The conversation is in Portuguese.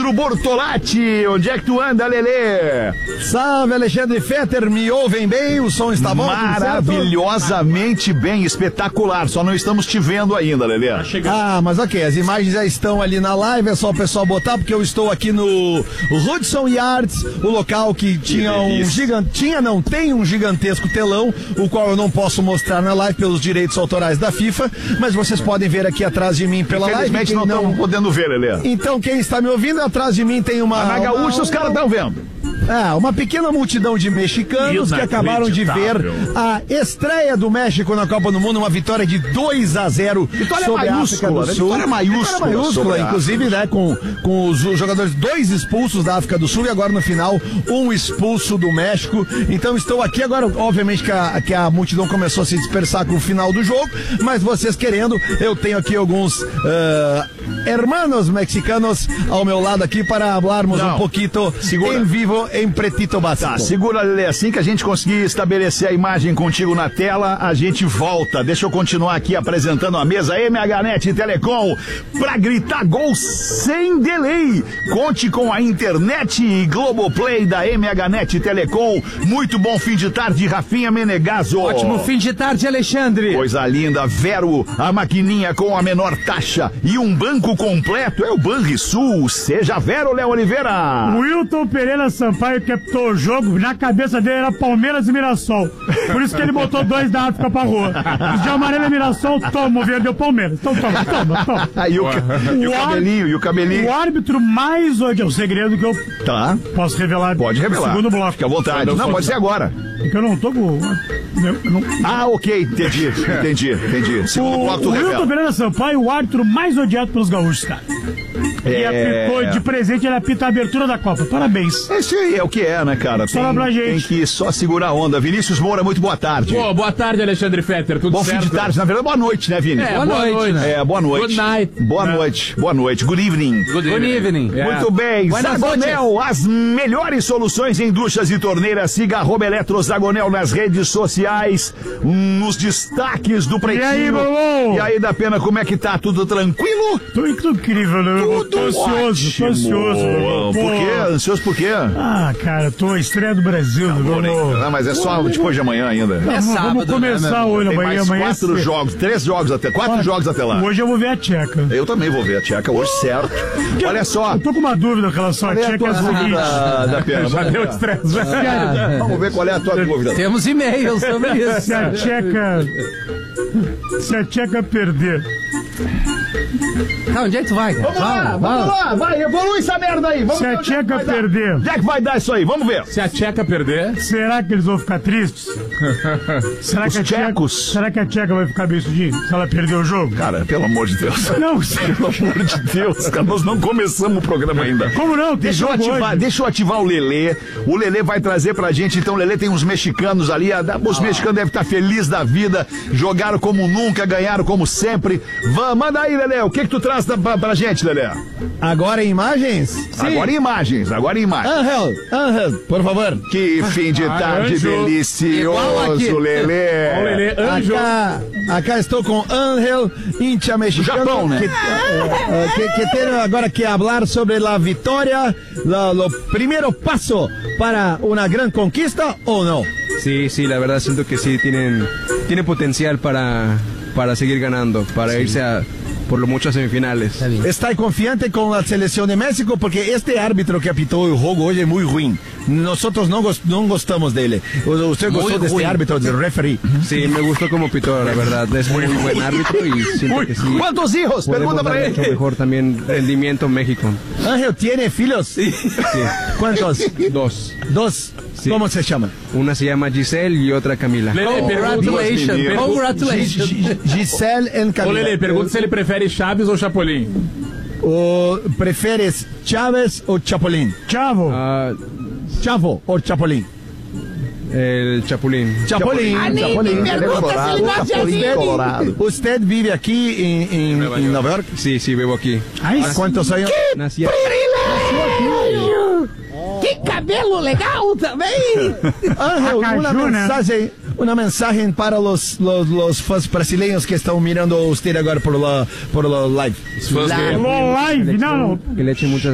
Leandro Bortolatti, onde é que tu anda, Lelê? Salve, Alexandre Fetter, me ouvem bem? O som está bom? Maravilhosamente bem, espetacular, só não estamos te vendo ainda, Lelê. Mas ok, as imagens já estão ali na live, é só o pessoal botar, porque eu estou aqui no Hudson Yards, o local que tem um gigantesco telão, o qual eu não posso mostrar na live pelos direitos autorais da FIFA, mas vocês podem ver aqui atrás de mim pela live. Infelizmente não estamos podendo ver, Lelê. Então quem está me ouvindo, atrás de mim tem na Gaúcha os caras estão vendo. Uma pequena multidão de mexicanos que acabaram de ver a estreia do México na Copa do Mundo, uma vitória de 2-0 sobre a África do Sul. Vitória maiúscula, inclusive, né, com os jogadores, 2 expulsos da África do Sul e agora no final, 1 expulso do México. Então estou aqui agora, obviamente que a multidão começou a se dispersar com o final do jogo, mas vocês querendo, eu tenho aqui alguns hermanos mexicanos ao meu lado aqui para falarmos um pouquinho em vivo, em pretito básico. Tá, segura, Lelê, assim que a gente conseguir estabelecer a imagem contigo na tela, a gente volta. Deixa eu continuar aqui apresentando a mesa MHNet Telecom pra gritar gol sem delay. Conte com a internet e Globoplay da MHNet Telecom. Muito bom fim de tarde, Rafinha Menegaso. Ótimo fim de tarde, Alexandre. Coisa linda, Vero, a maquininha com a menor taxa e um banco completo é o Banrisul. Seja Vero, Léo Oliveira. O Wilton Pereira Sampaio captou o jogo, na cabeça dele era Palmeiras e Mirassol. Por isso que ele botou 2 da África pra rua. Os de amarelo e Mirassol, toma, o verde é o Palmeiras. Então toma. E o cabelinho. O árbitro mais odiado, o segredo que eu posso revelar. Pode revelar. Segundo bloco. Fica à vontade. Não, pode ser agora. Porque eu não tô com... ok, entendi. Segundo bloco, tu revela. O Wilton Pereira Sampaio, o árbitro mais odiado pelos gaúchos, cara. E apitou de presente, ele apita a abertura da Copa. Parabéns. Esse aí é o que é, né, cara? Tem que só segurar a onda. Vinícius Moura, muito boa tarde. Boa tarde, Alexandre Fetter. Tudo certo? Bom fim de tarde. Na verdade, boa noite, né, Vini? Boa noite. Né? Boa noite. Good night. Boa noite. Good evening. Good evening. Muito bem. Zagonel, as melhores soluções em duchas e torneiras. Siga @EletroZagonel nas redes sociais, nos destaques do Pretinho. E aí, da Pena, como é que tá? Tudo tranquilo? Tô incrível, né? Tô ansioso. Por quê? Ansioso por quê? Cara, tô estreia do Brasil. Mas é só depois de amanhã ainda. É sábado, vamos começar hoje, amanhã. Tem mais 4 jogos, 3 jogos até, 4 jogos até lá. Hoje eu vou ver a Tcheca. Eu também vou ver a Tcheca hoje, certo. Olha só. Eu tô com uma dúvida em relação à Tcheca. Da Pena. Já deu estresse. Vamos ver qual é a tua dúvida. Temos e-mails sobre isso. Se a Tcheca perder. Onde é que tu vai, cara? Vamos lá, vai, evolui essa merda aí. Se a Tcheca perder. Onde é que vai dar isso aí? Vamos ver. Se a Tcheca perder. Será que eles vão ficar tristes? Será que a Tcheca vai ficar bem sudinha se ela perder o jogo? Cara, pelo amor de Deus. Não, pelo amor de Deus, cara, nós não começamos o programa ainda. Como não? Deixa eu ativar o Lelê. O Lelê vai trazer pra gente, então o Lelê tem uns mexicanos ali, os mexicanos devem estar felizes da vida, jogaram como nunca, ganharam como sempre. Manda aí, Lelê, o que tu traz pra gente, Lelê? Agora em imagens? Sim. Agora em imagens. Angel, por favor. Que fim de tarde delicioso, Lelê. Acá estou com Angel, hincha mexicano. Japão, né? Que tem agora que falar sobre a vitória, o primeiro passo para uma grande conquista, ou não? Sí, la verdad siento que sí, tiene potencial para seguir ganando, para irse por lo mucho a semifinales. Está confiante com a seleção de México porque este árbitro que apitou o jogo hoje é muito ruim. Nosotros não gostamos dele. ¿Usted gostó de este árbitro, del referee? Sí, me gustó como pitó, la verdad. Es muy buen árbitro y siento que sí. ¿Cuántos hijos? Pregunta para él. Mucho mejor también rendimiento en México. Ángel, ¿tiene filhos? Sí. ¿Cuántos? 2. Sí. ¿Cómo se llaman? Una se llama Giselle y otra Camila. Congratulations. Giselle e Camila. Lele, pergunta se ele prefere Chaves ou Chapolin. ¿Prefieres Chávez o Chapulín? Chavo o Chapulín. El Chapulín. Chapulín. ¿Usted vive aquí en Nueva York? Sí, vivo aquí. ¿Cuántos años? Nací Que cabelo legal também! Ángel, uma mensagem para os fãs brasileiros que estão mirando usted agora por la live. Live, não. Que le eche muchas